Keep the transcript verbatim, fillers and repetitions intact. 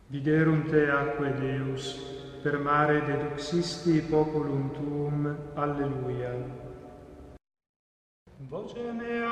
Viderunt te atque Deus, per mare deduxisti populum tuum. Alleluia. Voce mea